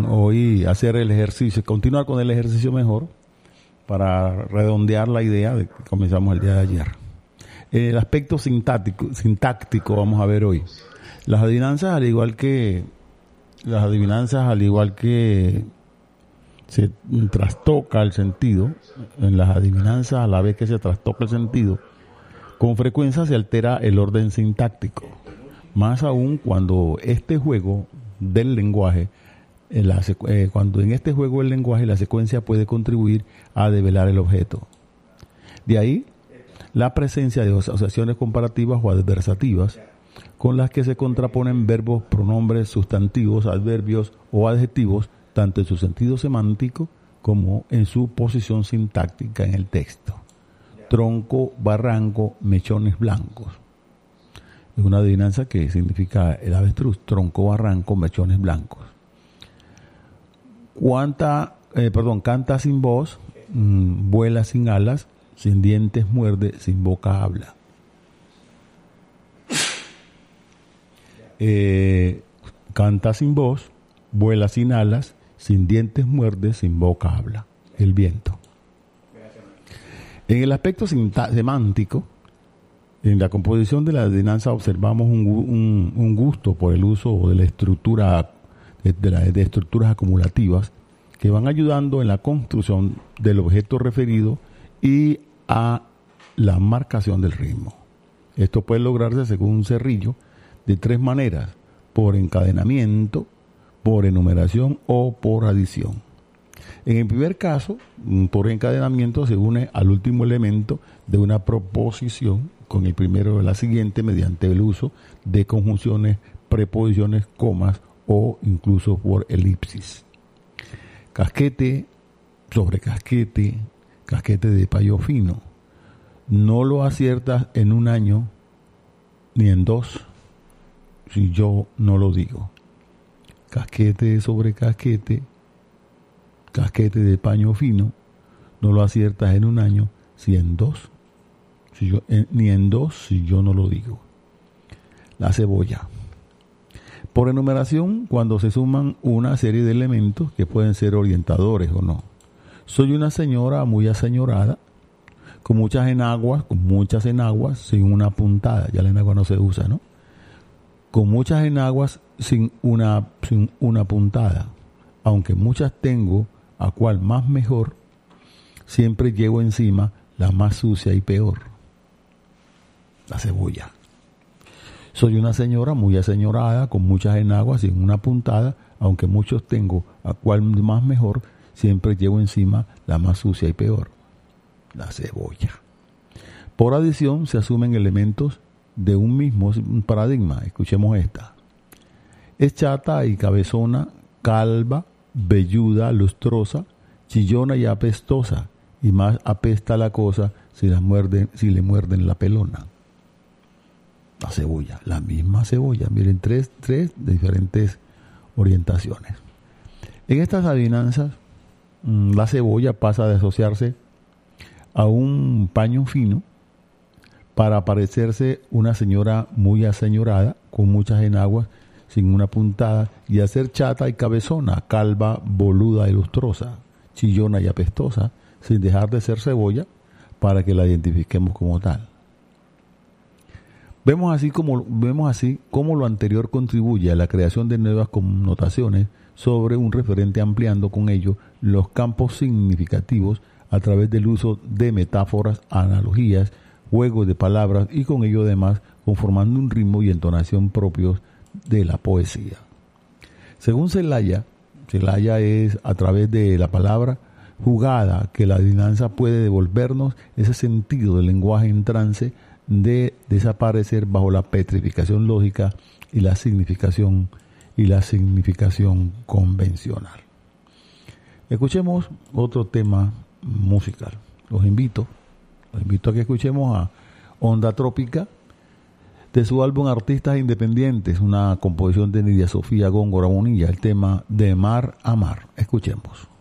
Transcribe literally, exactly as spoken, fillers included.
hoy hacer el ejercicio, continuar con el ejercicio mejor para redondear la idea de que comenzamos el día de ayer. El aspecto sintáctico, sintáctico vamos a ver hoy. Las adivinanzas, al igual que las adivinanzas, al igual que se trastoca el sentido, en las adivinanzas a la vez que se trastoca el sentido, con frecuencia se altera el orden sintáctico. Más aún cuando este juego del lenguaje, en la, eh, cuando en este juego del lenguaje la secuencia puede contribuir a develar el objeto. De ahí la presencia de asociaciones comparativas o adversativas con las que se contraponen verbos, pronombres, sustantivos, adverbios o adjetivos, tanto en su sentido semántico como en su posición sintáctica en el texto. Tronco, barranco, mechones blancos. Es una adivinanza que significa el avestruz, tronco, barranco, mechones blancos. Cuanta, eh, perdón, canta sin voz, mmm, vuela sin alas, sin dientes muerde, sin boca habla. Eh, canta sin voz, vuela sin alas, sin dientes muerde, sin boca habla. El viento. En el aspecto semántico, en la composición de la adivinanza observamos un, un, un gusto por el uso de la estructura de, de, la, de estructuras acumulativas que van ayudando en la construcción del objeto referido y a la marcación del ritmo. Esto puede lograrse según un cerrillo de tres maneras: por encadenamiento, por enumeración o por adición. En el primer caso, por encadenamiento se une al último elemento de una proposición con el primero de la siguiente mediante el uso de conjunciones, preposiciones, comas o incluso por elipsis. Casquete sobre casquete, casquete de payo fino. No lo aciertas en un año ni en dos si yo no lo digo. Casquete sobre casquete, casquete de paño fino, no lo aciertas en un año, si en dos, si yo, en, ni en dos si yo no lo digo. La cebolla. Por enumeración, cuando se suman una serie de elementos que pueden ser orientadores o no. Soy una señora muy aseñorada, con muchas enaguas, con muchas enaguas, sin una puntada. Ya la enagua no se usa, ¿no? Con muchas enaguas sin una, sin una puntada. Aunque muchas tengo, a cual más mejor, siempre llevo encima la más sucia y peor. La cebolla. Soy una señora muy aseñorada, con muchas enaguas sin una puntada, aunque muchos tengo, a cual más mejor, siempre llevo encima la más sucia y peor. La cebolla. Por adición se asumen elementos de un mismo paradigma. Escuchemos esta. Es chata y cabezona, calva, velluda, lustrosa, chillona y apestosa, y más apesta la cosa si, la muerden, si le muerden la pelona. La cebolla, la misma cebolla. Miren, tres, tres de diferentes orientaciones. En estas adivinanzas, la cebolla pasa de asociarse a un paño fino para parecerse una señora muy aseñorada, con muchas enaguas, sin una puntada, y a ser chata y cabezona, calva, boluda y lustrosa, chillona y apestosa, sin dejar de ser cebolla, para que la identifiquemos como tal. Vemos así como vemos así cómo lo anterior contribuye a la creación de nuevas connotaciones sobre un referente, ampliando con ello los campos significativos a través del uso de metáforas, analogías, juegos de palabras y con ello además conformando un ritmo y entonación propios de la poesía. Según Celaya, Celaya es a través de la palabra jugada que la adivinanza puede devolvernos ese sentido del lenguaje en trance de desaparecer bajo la petrificación lógica y la significación y la significación convencional. Escuchemos otro tema musical. Los invito, los invito a que escuchemos a Onda Trópica de su álbum Artistas Independientes, una composición de Nidia Sofía Góngora Bonilla, el tema De Mar a Mar. Escuchemos.